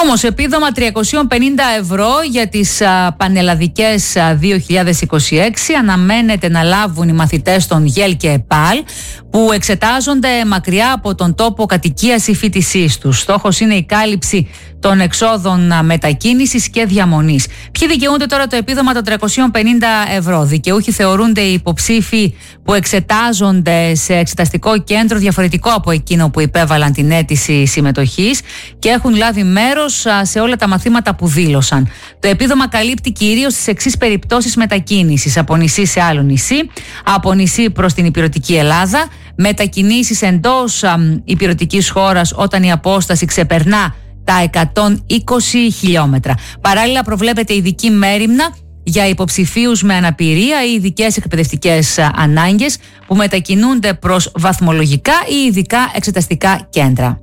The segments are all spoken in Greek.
Όμως, επίδομα 350 ευρώ για τις πανελλαδικές 2026 αναμένεται να λάβουν οι μαθητές των ΓΕΛ και ΕΠΑΛ που εξετάζονται μακριά από τον τόπο κατοικίας ή φοιτησής τους. Στόχος είναι η κάλυψη των εξόδων μετακίνησης και διαμονής. Ποιοι δικαιούνται τώρα το επίδομα των 350 ευρώ? Δικαιούχοι θεωρούνται οι υποψήφοι που εξετάζονται σε εξεταστικό κέντρο διαφορετικό από εκείνο που υπέβαλαν την αίτηση συμμετοχής και έχουν λάβει μέρος σε όλα τα μαθήματα που δήλωσαν. Το επίδομα καλύπτει κυρίως τις εξής περιπτώσεις μετακίνησης: από νησί σε άλλο νησί, από νησί προς την υπηρετική Ελλάδα, μετακινήσεις εντός υπηρετικής χώρας όταν η απόσταση ξεπερνά τα 120 χιλιόμετρα. Παράλληλα, προβλέπεται ειδική μέριμνα για υποψηφίους με αναπηρία ή ειδικές εκπαιδευτικές ανάγκες που μετακινούνται προς βαθμολογικά ή ειδικά εξεταστικά κέντρα.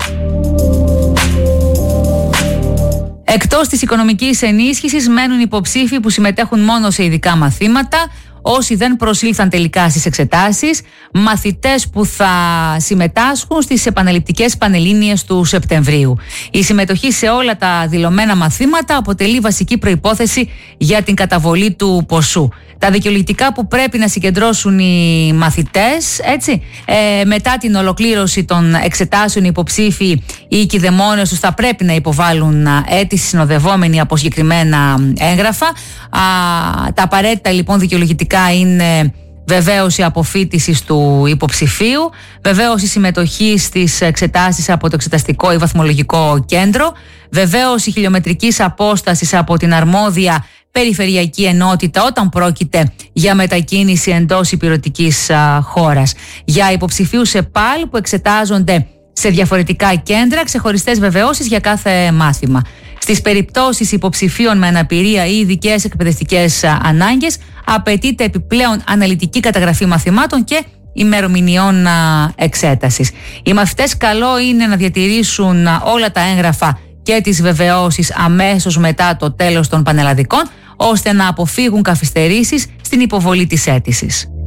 Εκτός της οικονομικής ενίσχυσης μένουν υποψήφοι που συμμετέχουν μόνο σε ειδικά μαθήματα, όσοι δεν προσήλθαν τελικά στις εξετάσεις, μαθητές που θα συμμετάσχουν στις επαναληπτικές πανελλήνιες του Σεπτεμβρίου. Η συμμετοχή σε όλα τα δηλωμένα μαθήματα αποτελεί βασική προϋπόθεση για την καταβολή του ποσού. Τα δικαιολογητικά που πρέπει να συγκεντρώσουν οι μαθητές, μετά την ολοκλήρωση των εξετάσεων, οι υποψήφοι ή οι κηδεμόνες τους θα πρέπει να υποβάλουν αίτηση συνοδευόμενη από συγκεκριμένα έγγραφα. Τα απαραίτητα λοιπόν δικαιολογητικά είναι βεβαίωση αποφοίτησης του υποψηφίου, βεβαίωση συμμετοχής στις εξετάσεις από το εξεταστικό ή βαθμολογικό κέντρο, βεβαίωση χιλιομετρικής απόστασης από την αρμόδια περιφερειακή ενότητα όταν πρόκειται για μετακίνηση εντός υπηρετικής χώρας. Για υποψηφίους ΕΠΑΛ που εξετάζονται σε διαφορετικά κέντρα, ξεχωριστές βεβαιώσεις για κάθε μάθημα. Στις περιπτώσεις υποψηφίων με αναπηρία ή ειδικές εκπαιδευτικές ανάγκες, απαιτείται επιπλέον αναλυτική καταγραφή μαθημάτων και ημερομηνιών εξέτασης. Οι μαθητές καλό είναι να διατηρήσουν όλα τα έγγραφα και τις βεβαιώσεις αμέσως μετά το τέλος των πανελλαδικών, ώστε να αποφύγουν καθυστερήσεις στην υποβολή της αίτησης.